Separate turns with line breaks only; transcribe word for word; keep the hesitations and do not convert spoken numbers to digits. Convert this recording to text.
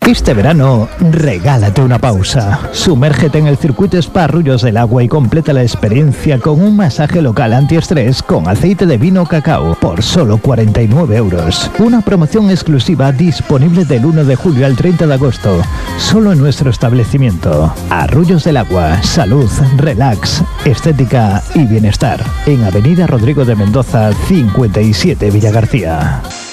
Este verano, regálate una pausa. Sumérgete en el circuito Spa Arroyos del Agua y completa la experiencia con un masaje local antiestrés con aceite de vino cacao por solo cuarenta y nueve euros. Una promoción exclusiva disponible del uno de julio al treinta de agosto, solo en nuestro establecimiento. Arroyos del Agua, salud, relax, estética y bienestar. En Avenida Rodrigo de Mendoza, cincuenta y siete, Villagarcía.